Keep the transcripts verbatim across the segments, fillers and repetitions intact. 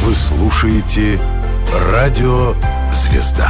Вы слушаете Радио «Звезда».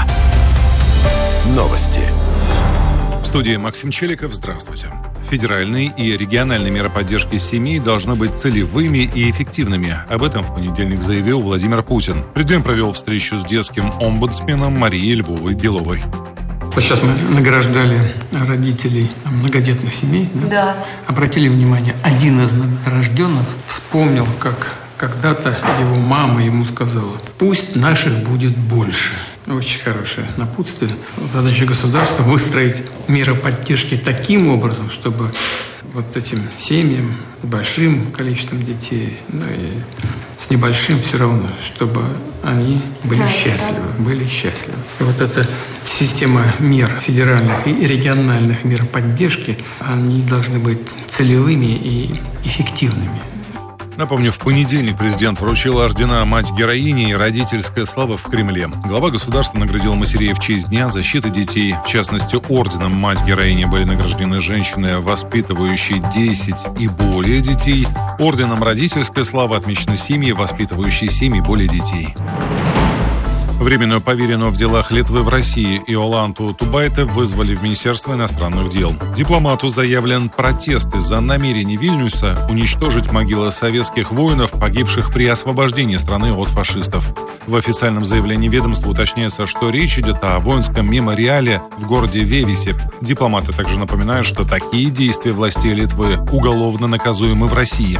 Новости. В студии Максим Челиков. Здравствуйте. Федеральные и региональные меры поддержки семей должны быть целевыми и эффективными. Об этом в понедельник заявил Владимир Путин. Президент провел встречу с детским омбудсменом Марией Львовой-Беловой. Сейчас мы награждали родителей многодетных семей. Да? Да. Обратили внимание, один из награжденных вспомнил, как когда-то его мама ему сказала: «Пусть наших будет больше». Очень хорошее напутствие. Задача государства – выстроить меры поддержки таким образом, чтобы вот этим семьям с большим количеством детей, ну и с небольшим все равно, чтобы они были да, счастливы, да. были счастливы. И вот эта система мер федеральных и региональных мер поддержки, они должны быть целевыми и эффективными. Напомню, в понедельник президент вручил ордена «Мать-героини» и «Родительская слава» в Кремле. Глава государства наградил матерей в честь Дня защиты детей. В частности, орденом «Мать-героини» были награждены женщины, воспитывающие десять и более детей. Орденом «Родительская слава» отмечены семьи, воспитывающие семь и более детей. Временную поверенную в делах Литвы в России Иоланту Тубайте вызвали в Министерство иностранных дел. Дипломату заявлен протест из-за намерений Вильнюса уничтожить могилы советских воинов, погибших при освобождении страны от фашистов. В официальном заявлении ведомства уточняется, что речь идет о воинском мемориале в городе Вевисе. Дипломаты также напоминают, что такие действия властей Литвы уголовно наказуемы в России.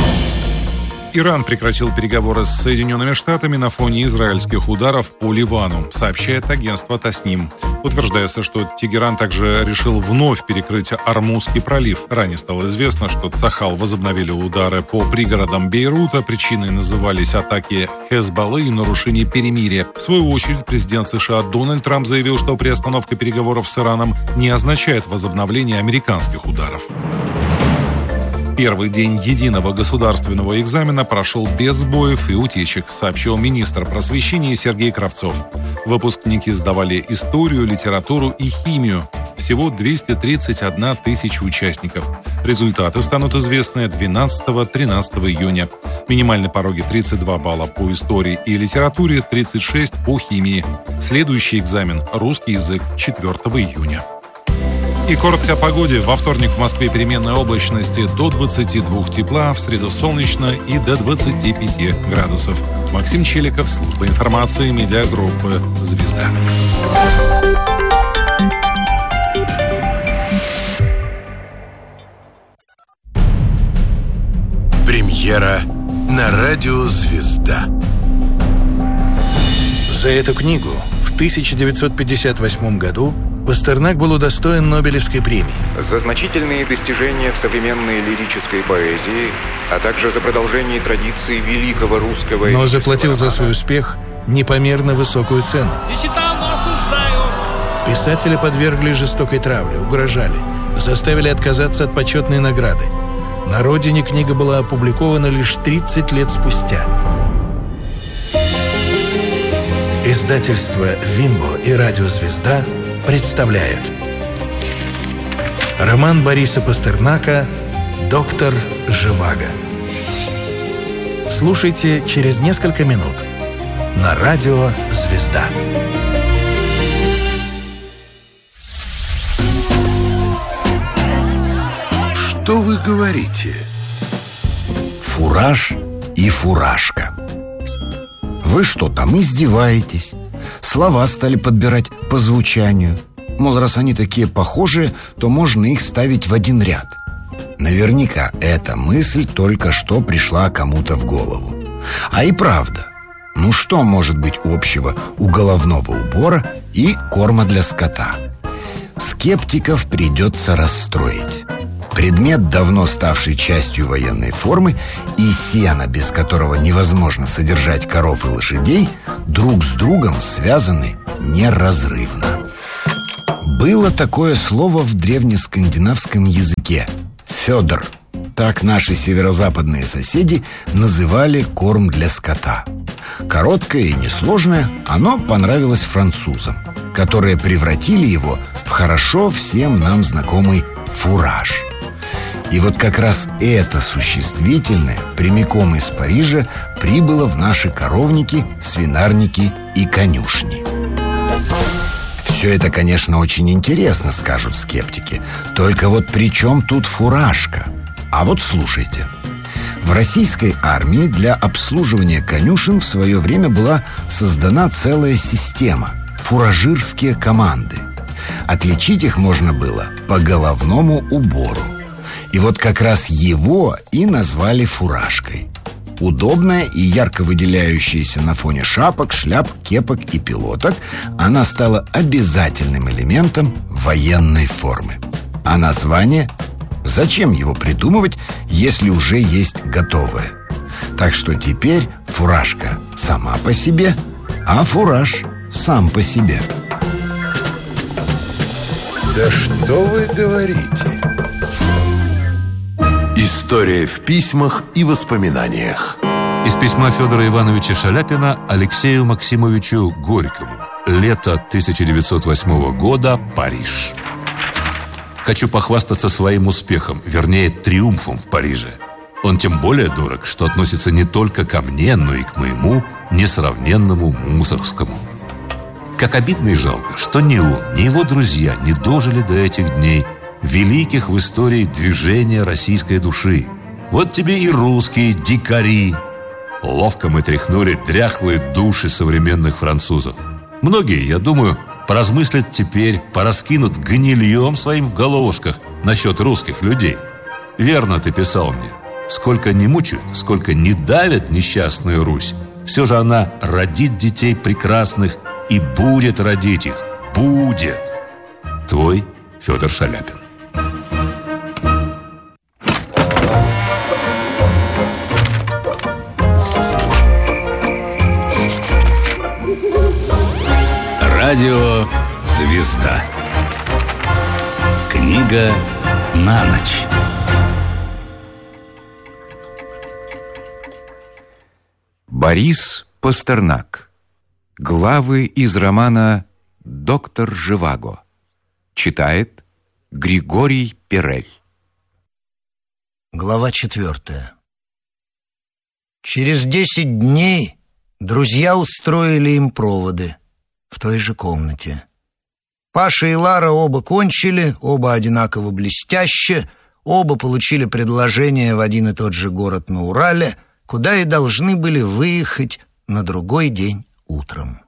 Иран прекратил переговоры с Соединенными Штатами на фоне израильских ударов по Ливану, сообщает агентство Тасним. Утверждается, что Тегеран также решил вновь перекрыть Ормузский пролив. Ранее стало известно, что Цахал возобновили удары по пригородам Бейрута. Причиной назывались атаки Хезболлы и нарушение перемирия. В свою очередь, президент США Дональд Трамп заявил, что приостановка переговоров с Ираном не означает возобновление американских ударов. Первый день единого государственного экзамена прошел без сбоев и утечек, сообщил министр просвещения Сергей Кравцов. Выпускники сдавали историю, литературу и химию. Всего двести тридцать одна тысяча участников. Результаты станут известны двенадцатого-тринадцатого июня. Минимальные пороги тридцать два балла по истории и литературе, тридцать шесть по химии. Следующий экзамен – русский язык, четвёртого июня. И коротко о погоде. Во вторник в Москве переменная облачности до двадцати двух тепла, в среду солнечно и до двадцати пяти градусов. Максим Челиков, служба информации, медиагруппы «Звезда». Премьера на радио «Звезда». За эту книгу в тысяча девятьсот пятьдесят восьмом году Пастернак был удостоен Нобелевской премии. За значительные достижения в современной лирической поэзии, а также за продолжение традиции великого русского... Но заплатил романа за свой успех непомерно высокую цену. Не читал, но осуждаю. Писателя подвергли жестокой травле, угрожали, заставили отказаться от почетной награды. На родине книга была опубликована лишь тридцать лет спустя. Издательство «Вимбо» и радио «Звезда» представляют роман Бориса Пастернака «Доктор Живаго». Слушайте через несколько минут на радио «Звезда». Что вы говорите? Фураж и фуражка. Вы что там, издеваетесь? Слова стали подбирать по звучанию. Мол, раз они такие похожие, то можно их ставить в один ряд. Наверняка эта мысль только что пришла кому-то в голову. А и правда, ну что может быть общего у головного убора и корма для скота? Скептиков придется расстроить. Предмет, давно ставший частью военной формы, и сено, без которого невозможно содержать коров и лошадей, друг с другом связаны неразрывно. Было такое слово в древнескандинавском языке – «фёдр». Так наши северо-западные соседи называли корм для скота. Короткое и несложное, оно понравилось французам, которые превратили его в хорошо всем нам знакомый фураж. И вот как раз это существительное прямиком из Парижа прибыло в наши коровники, свинарники и конюшни. Все это, конечно, очень интересно, скажут скептики. Только вот при чем тут фуражка? А вот слушайте. В российской армии для обслуживания конюшен в свое время была создана целая система – фуражирские команды. Отличить их можно было по головному убору. И вот как раз его и назвали фуражкой. Удобная и ярко выделяющаяся на фоне шапок, шляп, кепок и пилоток, она стала обязательным элементом военной формы. А название? Зачем его придумывать, если уже есть готовое? Так что теперь фуражка сама по себе, а фураж сам по себе. Да что вы говорите? История в письмах и воспоминаниях. Из письма Федора Ивановича Шаляпина Алексею Максимовичу Горькому. Лето тысяча девятьсот восьмого года, Париж. Хочу похвастаться своим успехом, вернее, триумфом в Париже. Он тем более дорог, что относится не только ко мне, но и к моему несравненному Мусоргскому. Как обидно и жалко, что ни он, ни его друзья не дожили до этих дней, великих в истории движения российской души. Вот тебе и русские дикари. Ловко мы тряхнули дряхлые души современных французов. Многие, я думаю, поразмыслят теперь, пораскинут гнильем своим в головушках насчет русских людей. Верно ты писал мне. Сколько не мучают, сколько не давят несчастную Русь, все же она родит детей прекрасных и будет родить их. Будет. Твой Федор Шаляпин. Радио «Звезда». Книга на ночь. Борис Пастернак. Главы из романа «Доктор Живаго». Читает Григорий Перель. Глава четвертая. Через десять дней друзья устроили им проводы в той же комнате. Паша и Лара оба кончили, оба одинаково блестяще, оба получили предложение в один и тот же город на Урале, куда и должны были выехать на другой день утром.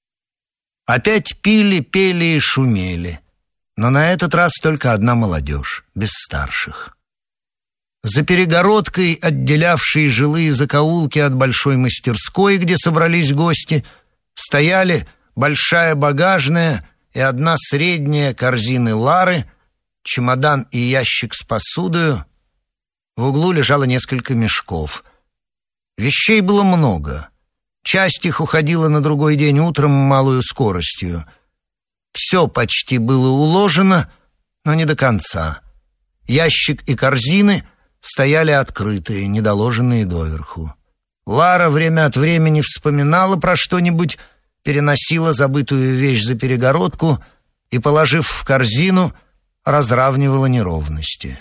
Опять пили, пели и шумели, но на этот раз только одна молодежь, без старших. За перегородкой, отделявшей жилые закоулки от большой мастерской, где собрались гости, стояли большая багажная и одна средняя корзины Лары, чемодан и ящик с посудою. В углу лежало несколько мешков. Вещей было много. Часть их уходила на другой день утром малую скоростью. Все почти было уложено, но не до конца. Ящик и корзины стояли открытые, недоложенные доверху. Лара время от времени вспоминала про что-нибудь, переносила забытую вещь за перегородку и, положив в корзину, разравнивала неровности.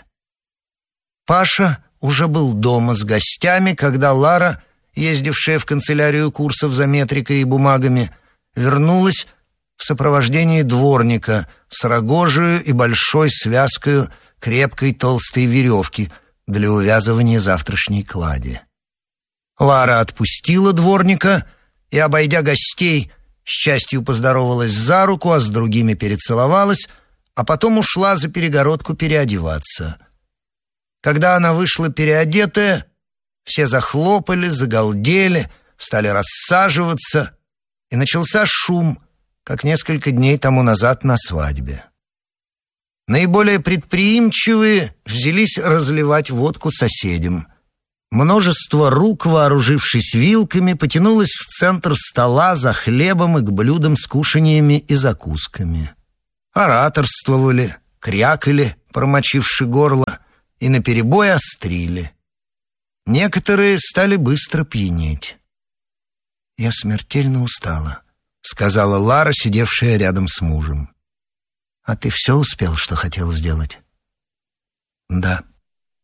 Паша уже был дома с гостями, когда Лара, ездившая в канцелярию курсов за метрикой и бумагами, вернулась в сопровождении дворника с рогожею и большой связкою крепкой толстой веревки для увязывания завтрашней клади. Лара отпустила дворника и, обойдя гостей, с частью поздоровалась за руку, а с другими перецеловалась, а потом ушла за перегородку переодеваться. Когда она вышла переодетая, все захлопали, загалдели, стали рассаживаться, и начался шум, как несколько дней тому назад на свадьбе. Наиболее предприимчивые взялись разливать водку соседям. Множество рук, вооружившись вилками, потянулось в центр стола за хлебом и к блюдам с кушаньями и закусками. Ораторствовали, крякали, промочивши горло, и наперебой острили. Некоторые стали быстро пьянеть. «Я смертельно устала», — сказала Лара, сидевшая рядом с мужем. «А ты все успел, что хотел сделать?» «Да».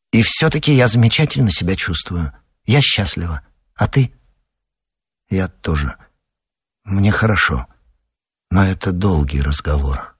И все-таки я замечательно себя чувствую. Я счастлива. А ты? Я тоже. Мне хорошо. Но это долгий разговор.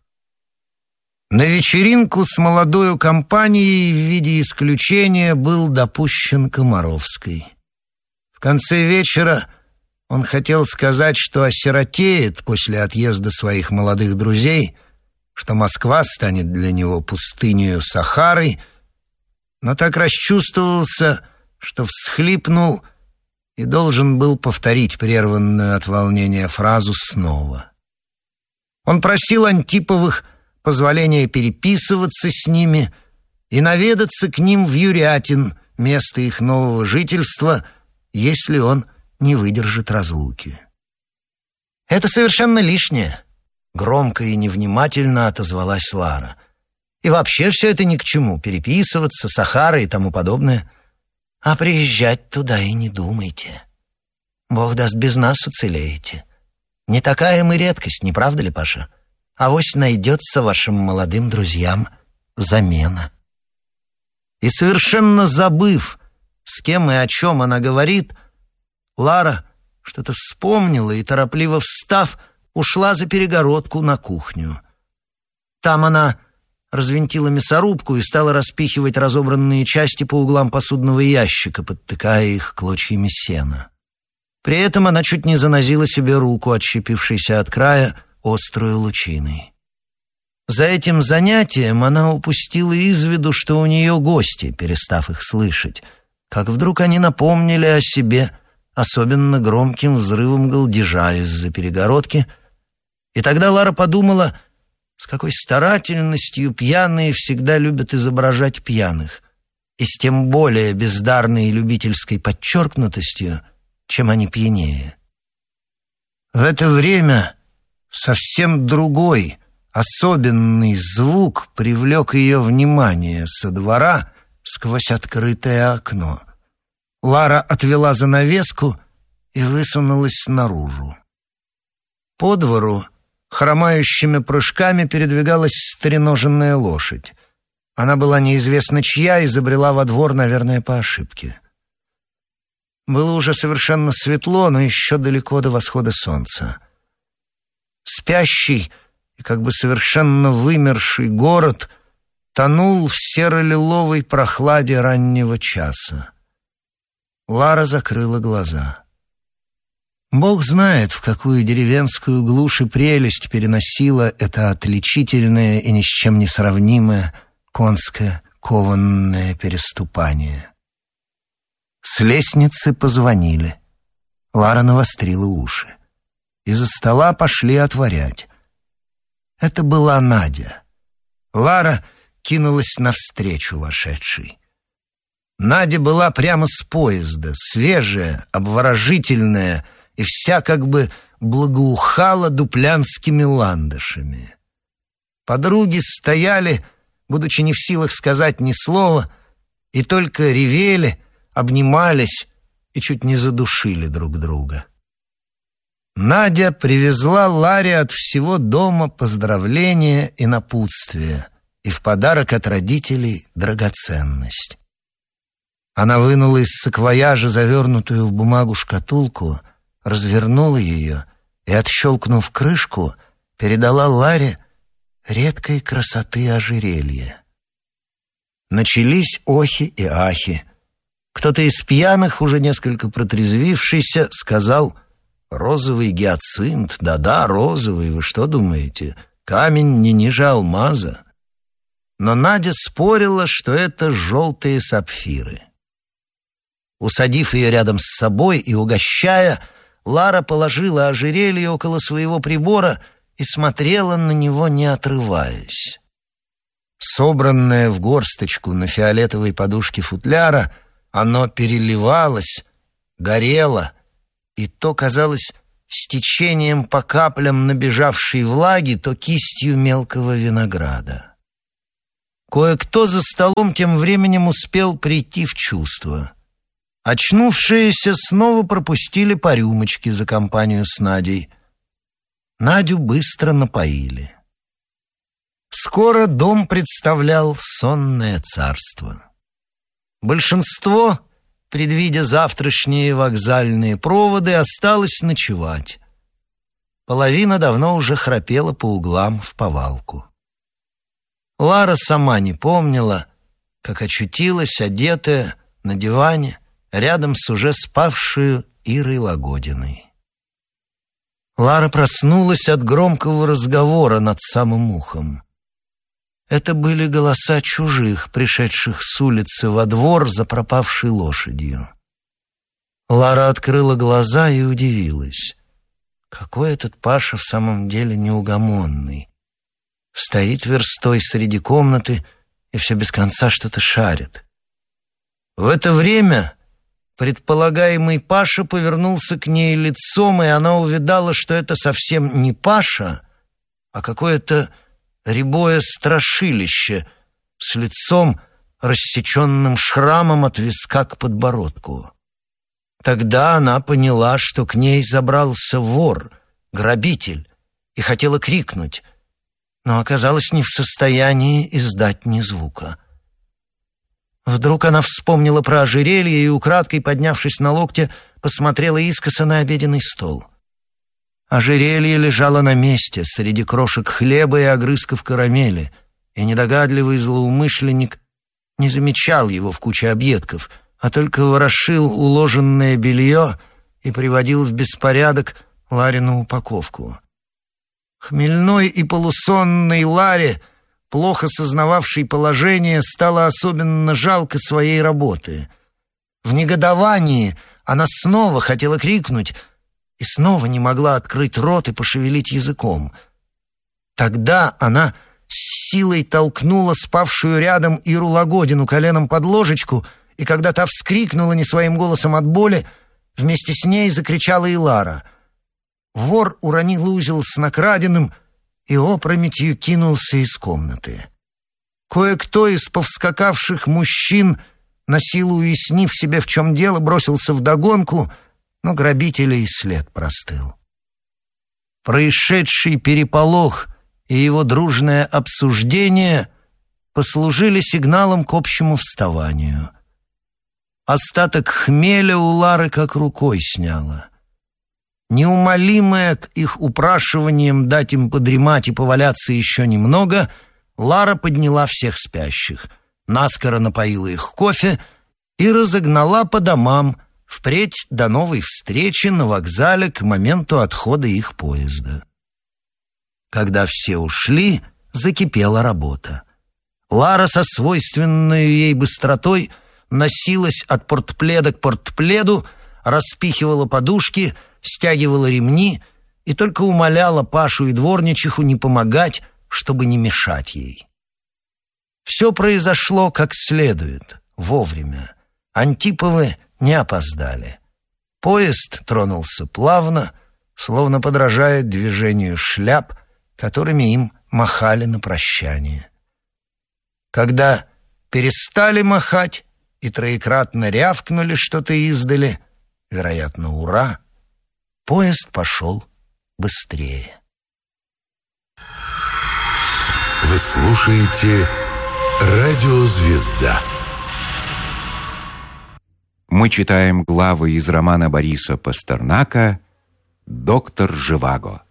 На вечеринку с молодою компанией в виде исключения был допущен Комаровский. В конце вечера он хотел сказать, что осиротеет после отъезда своих молодых друзей, что Москва станет для него пустынею Сахарой, но так расчувствовался, что всхлипнул и должен был повторить прерванную от волнения фразу снова. Он просил Антиповых позволения переписываться с ними и наведаться к ним в Юрятин, место их нового жительства, если он не выдержит разлуки. «Это совершенно лишнее», — громко и невнимательно отозвалась Лара. «И вообще все это ни к чему, переписываться, Сахара и тому подобное. А приезжать туда и не думайте. Бог даст, без нас уцелеете. Не такая мы редкость, не правда ли, Паша? Авось найдется вашим молодым друзьям замена». И совершенно забыв, с кем и о чем она говорит, Лара что-то вспомнила и, торопливо встав, ушла за перегородку на кухню. Там она развинтила мясорубку и стала распихивать разобранные части по углам посудного ящика, подтыкая их клочьями сена. При этом она чуть не занозила себе руку, отщепившейся от края острую лучиной. За этим занятием она упустила из виду, что у нее гости, перестав их слышать, как вдруг они напомнили о себе особенно громким взрывом галдежа из-за перегородки, и тогда Лара подумала, с какой старательностью пьяные всегда любят изображать пьяных, и с тем более бездарной любительской подчеркнутостью, чем они пьянее. В это время совсем другой, особенный звук привлек ее внимание со двора сквозь открытое окно. Лара отвела занавеску и высунулась наружу. По двору хромающими прыжками передвигалась стреноженная лошадь. Она была неизвестно чья и забрела во двор, наверное, по ошибке. Было уже совершенно светло, но еще далеко до восхода солнца. Спящий и как бы совершенно вымерший город тонул в серо-лиловой прохладе раннего часа. Лара закрыла глаза. Бог знает, в какую деревенскую глушь и прелесть переносила это отличительное и ни с чем не сравнимое конское кованное переступание. С лестницы позвонили. Лара навострила уши. Из-за стола пошли отворять. Это была Надя. Лара кинулась навстречу вошедшей. Надя была прямо с поезда, свежая, обворожительная, и вся как бы благоухала дуплянскими ландышами. Подруги стояли, будучи не в силах сказать ни слова, и только ревели, обнимались и чуть не задушили друг друга. Надя привезла Ларе от всего дома поздравления и напутствия, и в подарок от родителей драгоценность. Она вынула из саквояжа завернутую в бумагу шкатулку, развернула ее и, отщелкнув крышку, передала Ларе редкой красоты ожерелье. Начались охи и ахи. Кто-то из пьяных, уже несколько протрезвившийся, сказал: «Розовый гиацинт, да-да, розовый, вы что думаете? Камень не ниже алмаза». Но Надя спорила, что это желтые сапфиры. Усадив ее рядом с собой и угощая, Лара положила ожерелье около своего прибора и смотрела на него, не отрываясь. Собранное в горсточку на фиолетовой подушке футляра, оно переливалось, горело, и то казалось стечением по каплям набежавшей влаги, то кистью мелкого винограда. Кое-кто за столом тем временем успел прийти в чувство. Очнувшиеся снова пропустили по рюмочке за компанию с Надей. Надю быстро напоили. Скоро дом представлял сонное царство. Большинство, предвидя завтрашние вокзальные проводы, осталось ночевать. Половина давно уже храпела по углам в повалку. Лара сама не помнила, как очутилась, одетая, на диване, рядом с уже спавшую Ирой Лагодиной. Лара проснулась от громкого разговора над самым ухом. Это были голоса чужих, пришедших с улицы во двор за пропавшей лошадью. Лара открыла глаза и удивилась. Какой этот Паша в самом деле неугомонный. Стоит верстой среди комнаты и все без конца что-то шарит. В это время предполагаемый Паша повернулся к ней лицом, и она увидала, что это совсем не Паша, а какое-то рябое страшилище с лицом, рассеченным шрамом от виска к подбородку. Тогда она поняла, что к ней забрался вор, грабитель, и хотела крикнуть, но оказалась не в состоянии издать ни звука. Вдруг она вспомнила про ожерелье и, украдкой поднявшись на локте, посмотрела искоса на обеденный стол. Ожерелье лежало на месте, среди крошек хлеба и огрызков карамели, и недогадливый злоумышленник не замечал его в куче объедков, а только ворошил уложенное белье и приводил в беспорядок Ларину упаковку. Хмельной и полусонной Ларе, плохо сознававшей положение, стало особенно жалко своей работы. В негодовании она снова хотела крикнуть и снова не могла открыть рот и пошевелить языком. Тогда она с силой толкнула спавшую рядом Иру Лагодину коленом под ложечку, и когда та вскрикнула не своим голосом от боли, вместе с ней закричала и Лара. Вор уронил узел с накраденным и опрометью кинулся из комнаты. Кое-кто из повскакавших мужчин, на силу уяснив себе, в чем дело, бросился вдогонку, но грабителя и след простыл. Происшедший переполох и его дружное обсуждение послужили сигналом к общему вставанию. Остаток хмеля у Лары как рукой сняло. Неумолимая к их упрашиваниям дать им подремать и поваляться еще немного, Лара подняла всех спящих, наскоро напоила их кофе и разогнала по домам, впредь до новой встречи на вокзале к моменту отхода их поезда. Когда все ушли, закипела работа. Лара со свойственной ей быстротой носилась от портпледа к портпледу, распихивала подушки, стягивала ремни и только умоляла Пашу и дворничиху не помогать, чтобы не мешать ей. Все произошло как следует, вовремя. Антиповы не опоздали. Поезд тронулся плавно, словно подражая движению шляп, которыми им махали на прощание. Когда перестали махать и троекратно рявкнули что-то издали, вероятно, ура, поезд пошел быстрее. Вы слушаете «Радио Звезда». Мы читаем главы из романа Бориса Пастернака «Доктор Живаго».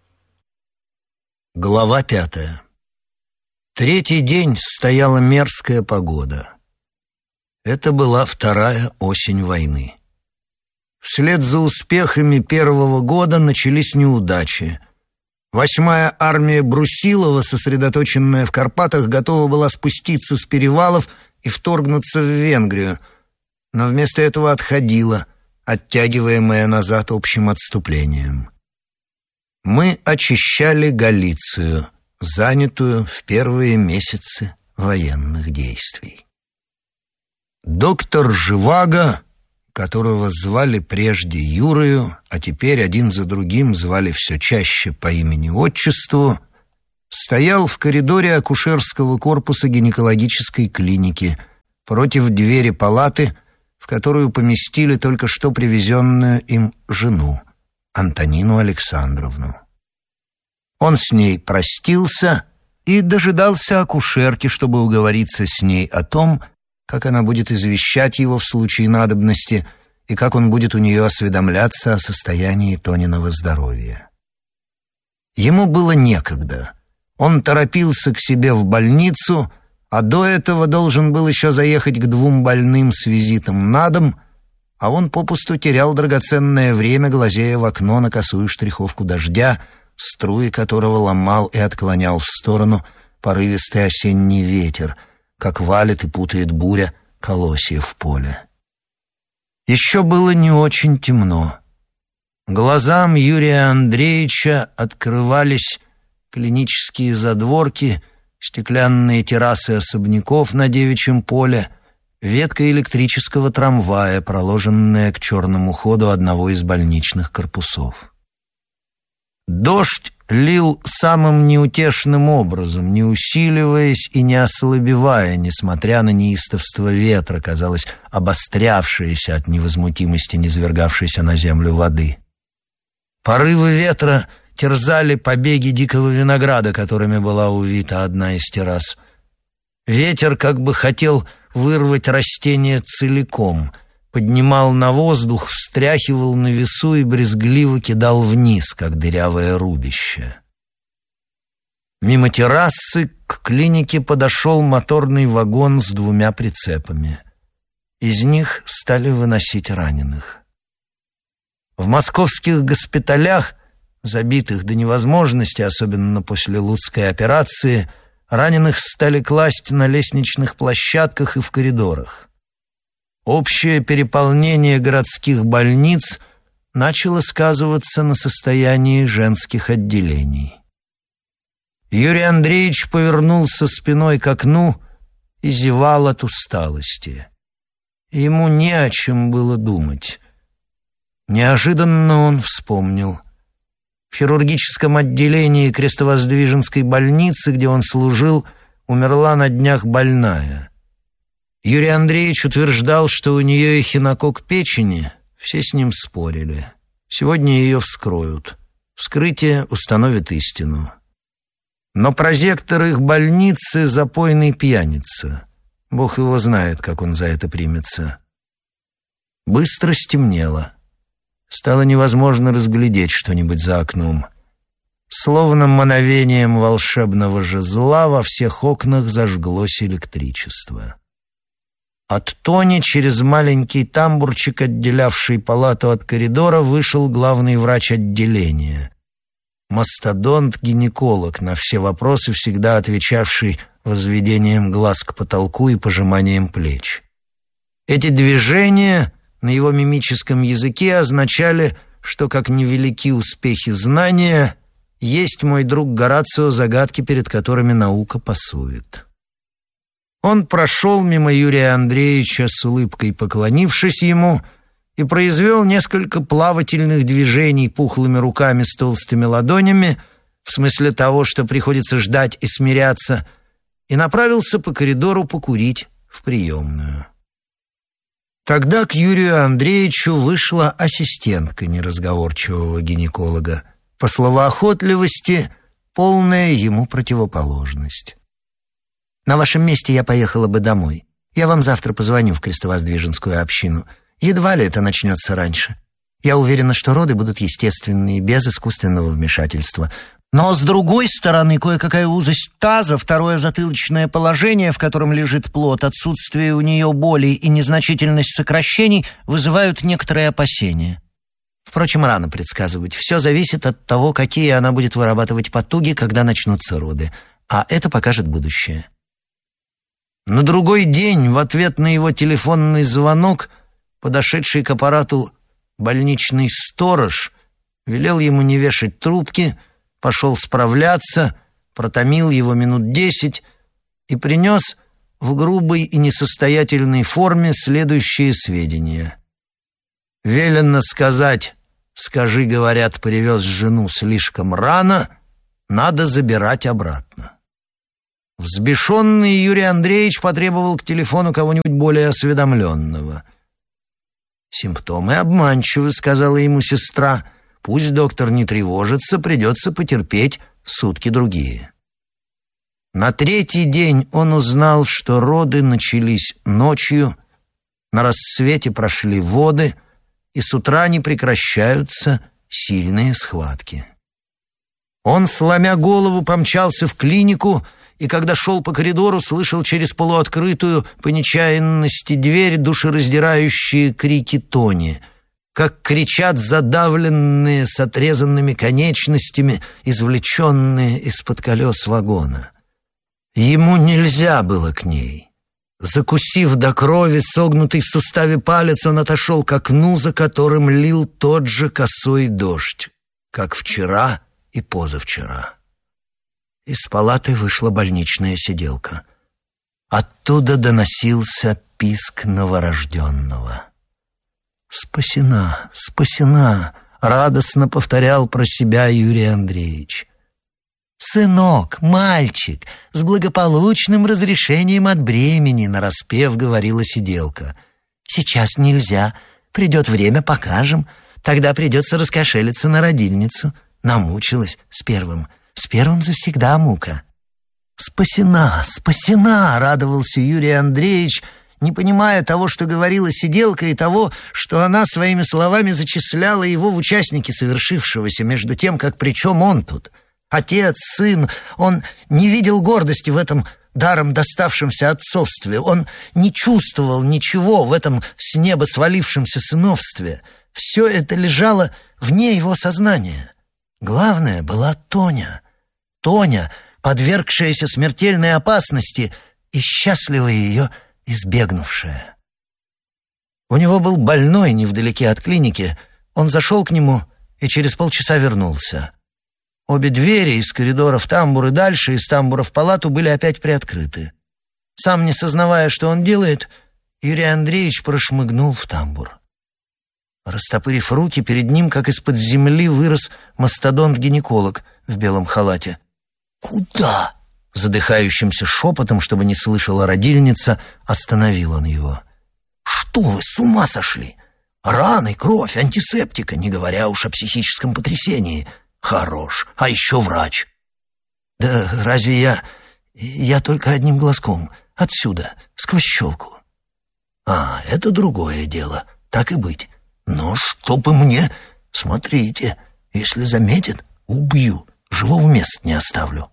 Глава пятая. Третий день стояла мерзкая погода. Это была вторая осень войны. Вслед за успехами первого года начались неудачи. Восьмая армия Брусилова, сосредоточенная в Карпатах, готова была спуститься с перевалов и вторгнуться в Венгрию, но вместо этого отходила, оттягиваемая назад общим отступлением. Мы очищали Галицию, занятую в первые месяцы военных действий. Доктор Живаго, которого звали прежде Юрою, а теперь один за другим звали все чаще по имени-отчеству, стоял в коридоре акушерского корпуса гинекологической клиники против двери палаты, в которую поместили только что привезенную им жену, Антонину Александровну. Он с ней простился и дожидался акушерки, чтобы уговориться с ней о том, как она будет извещать его в случае надобности и как он будет у нее осведомляться о состоянии Тониного здоровья. Ему было некогда. Он торопился к себе в больницу, а до этого должен был еще заехать к двум больным с визитом на дом, а он попусту терял драгоценное время, глазея в окно на косую штриховку дождя, струи которого ломал и отклонял в сторону порывистый осенний ветер, как валит и путает буря колосья в поле. Еще было не очень темно. Глазам Юрия Андреевича открывались клинические задворки, стеклянные террасы особняков на девичьем поле, ветка электрического трамвая, проложенная к черному ходу одного из больничных корпусов. Дождь лил самым неутешным образом, не усиливаясь и не ослабевая, несмотря на неистовство ветра, казалось, обострявшееся от невозмутимости низвергавшейся на землю воды. Порывы ветра терзали побеги дикого винограда, которыми была увита одна из террас. Ветер как бы хотел вырвать растение целиком, поднимал на воздух, встряхивал на весу и брезгливо кидал вниз, как дырявое рубище. Мимо террасы к клинике подошел моторный вагон с двумя прицепами. Из них стали выносить раненых. В московских госпиталях, забитых до невозможности, особенно после Луцкой операции, раненых стали класть на лестничных площадках и в коридорах. Общее переполнение городских больниц начало сказываться на состоянии женских отделений. Юрий Андреевич повернулся спиной к окну и зевал от усталости. Ему не о чем было думать. Неожиданно он вспомнил. В хирургическом отделении Крестовоздвиженской больницы, где он служил, умерла на днях больная. Юрий Андреевич утверждал, что у нее эхинокок печени, все с ним спорили. Сегодня ее вскроют. Вскрытие установит истину. Но прозектор их больницы — запойный пьяница. Бог его знает, как он за это примется. Быстро стемнело. Стало невозможно разглядеть что-нибудь за окном. Словно мановением волшебного жезла во всех окнах зажглось электричество. От Тони через маленький тамбурчик, отделявший палату от коридора, вышел главный врач отделения. Мастодонт-гинеколог, на все вопросы всегда отвечавший возведением глаз к потолку и пожиманием плеч. Эти движения на его мимическом языке означали, что, как невелики успехи знания, есть, мой друг Горацио, загадки, перед которыми наука пасует. Он прошел мимо Юрия Андреевича с улыбкой, поклонившись ему, и произвел несколько плавательных движений пухлыми руками с толстыми ладонями, в смысле того, что приходится ждать и смиряться, и направился по коридору покурить в приемную. Тогда к Юрию Андреевичу вышла ассистентка неразговорчивого гинеколога, по словоохотливости полная ему противоположность. «На вашем месте я поехала бы домой. Я вам завтра позвоню в Крестовоздвиженскую общину. Едва ли это начнется раньше. Я уверена, что роды будут естественные, без искусственного вмешательства. Но, с другой стороны, кое-какая узость таза, второе затылочное положение, в котором лежит плод, отсутствие у нее боли и незначительность сокращений вызывают некоторые опасения. Впрочем, рано предсказывать. Все зависит от того, какие она будет вырабатывать потуги, когда начнутся роды. А это покажет будущее». На другой день, в ответ на его телефонный звонок, подошедший к аппарату больничный сторож велел ему не вешать трубки, пошел справляться, протомил его минут десять и принес в грубой и несостоятельной форме следующие сведения. Велено сказать: «Скажи, говорят, привез жену слишком рано, надо забирать обратно». Взбешенный Юрий Андреевич потребовал к телефону кого-нибудь более осведомленного. «Симптомы обманчивы», — сказала ему сестра. «Пусть доктор не тревожится, придется потерпеть сутки другие». На третий день он узнал, что роды начались ночью, на рассвете прошли воды, и с утра не прекращаются сильные схватки. Он, сломя голову, помчался в клинику, и когда шел по коридору, слышал через полуоткрытую по нечаянности дверь душераздирающие крики Тони, как кричат задавленные с отрезанными конечностями, извлеченные из-под колес вагона. Ему нельзя было к ней. Закусив до крови согнутый в суставе палец, он отошел к окну, за которым лил тот же косой дождь, как вчера и позавчера. Из палаты вышла больничная сиделка. Оттуда доносился писк новорожденного. «Спасена, спасена!» — радостно повторял про себя Юрий Андреевич. «Сынок, мальчик, с благополучным разрешением от бремени», — нараспев говорила сиделка. «Сейчас нельзя. Придет время, покажем. Тогда придется раскошелиться на родильницу. Намучилась с первым. С первым завсегда мука». «Спасена, спасена!» — радовался Юрий Андреевич, не понимая того, что говорила сиделка, и того, что она своими словами зачисляла его в участники совершившегося, между тем, как при чем он тут. Отец, сын, он не видел гордости в этом даром доставшемся отцовстве. Он не чувствовал ничего в этом с неба свалившемся сыновстве. Все это лежало вне его сознания. Главное была Тоня. Тоня, подвергшаяся смертельной опасности и счастливо ее избегнувшая. У него был больной невдалеке от клиники. Он зашел к нему и через полчаса вернулся. Обе двери из коридора в тамбур и дальше, из тамбура в палату, были опять приоткрыты. Сам не сознавая, что он делает, Юрий Андреевич прошмыгнул в тамбур. Растопырив руки, перед ним, как из-под земли, вырос мастодонт-гинеколог в белом халате. «Куда?» — задыхающимся шепотом, чтобы не слышала родильница, остановил он его. «Что вы, с ума сошли? Раны, кровь, антисептика, не говоря уж о психическом потрясении. Хорош, а еще врач». «Да разве я... я только одним глазком, отсюда, сквозь щелку». «А, это другое дело, так и быть. Но чтоб и мне... Смотрите, если заметит, убью, живого места не оставлю».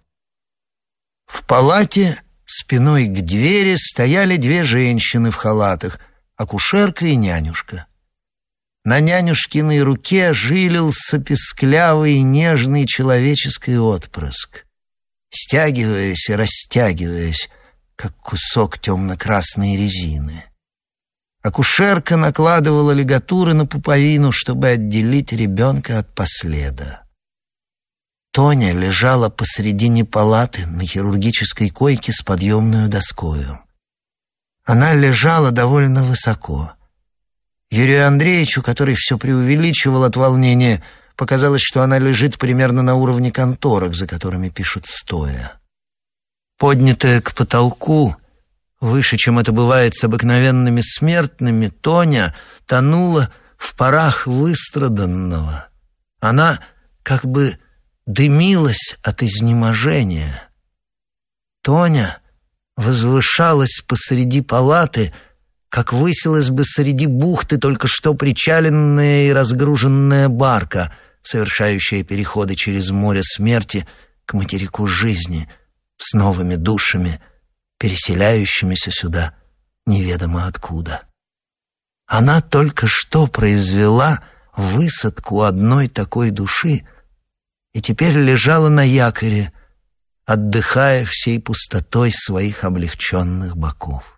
В палате спиной к двери стояли две женщины в халатах, акушерка и нянюшка. На нянюшкиной руке жилился песклявый нежный человеческий отпрыск, стягиваясь и растягиваясь, как кусок темно-красной резины. Акушерка накладывала лигатуры на пуповину, чтобы отделить ребенка от последа. Тоня лежала посредине палаты на хирургической койке с подъемной доскою. Она лежала довольно высоко. Юрию Андреевичу, который все преувеличивал от волнения, показалось, что она лежит примерно на уровне конторок, за которыми пишут стоя. Поднятая к потолку, выше, чем это бывает с обыкновенными смертными, Тоня тонула в парах выстраданного. Она как бы дымилась от изнеможения. Тоня возвышалась посреди палаты, как высилась бы среди бухты только что причаленная и разгруженная барка, совершающая переходы через море смерти к материку жизни, с новыми душами, переселяющимися сюда неведомо откуда. Она только что произвела высадку одной такой души и теперь лежала на якоре, отдыхая всей пустотой своих облегченных боков.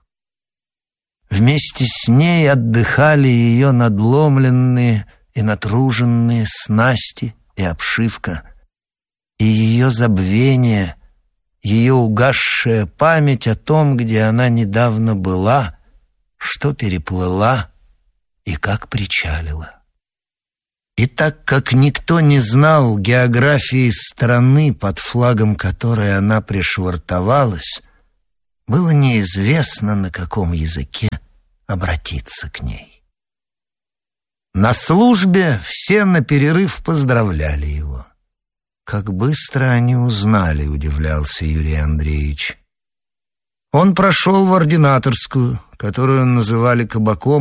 Вместе с ней отдыхали ее надломленные и натруженные снасти и обшивка, и ее забвение, ее угасшая память о том, где она недавно была, что переплыла и как причалила. И так как никто не знал географии страны, под флагом которой она пришвартовалась, было неизвестно, на каком языке обратиться к ней. На службе все на перерыв поздравляли его. Как быстро они узнали, удивлялся Юрий Андреевич. Он прошел в ординаторскую, которую называли кабаком,